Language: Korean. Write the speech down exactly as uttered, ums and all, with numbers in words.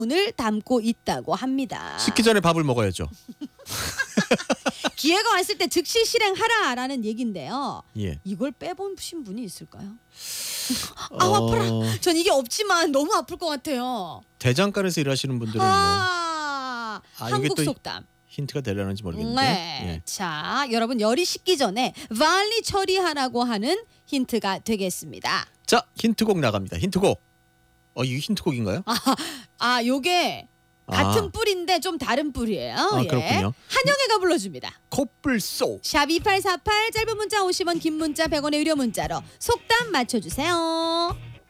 오늘 담고 있다고 합니다. 씻기 전에 밥을 먹어야죠. 기회가 왔을 때 즉시 실행하라라는 얘긴데요. 예. 이걸 빼보신 분이 있을까요? 아 어, 아파라. 전 이게 없지만 너무 아플 것 같아요. 대장간에서 일하시는 분들은 뭐 아, 아, 이게 한국 또 속담. 힌트가 되려는지 모르겠는데. 네. 예. 자, 여러분 열이 식기 전에 발리 처리하라고 하는 힌트가 되겠습니다. 자, 힌트곡 나갑니다. 힌트곡. 어, 이게 힌트곡인가요? 아, 아 요게 같은 아. 뿔인데 좀 다른 뿔이에요. 아, 예. 그렇군요. 한영애가 불러줍니다. 코뿔소. 샵 이팔사팔 짧은 문자 오십 원 긴 문자 백 원의 유료 문자로 속담 맞춰주세요.